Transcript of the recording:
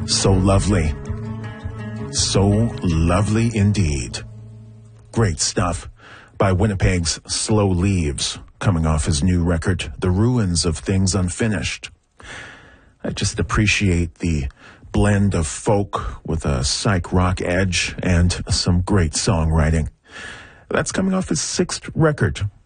So lovely. So lovely indeed. Great stuff by Winnipeg's Slow Leaves, coming off his new record, The Ruins of Things Unfinished. I just appreciate the blend of folk with a psych rock edge and some great songwriting. That's coming off his 6th record,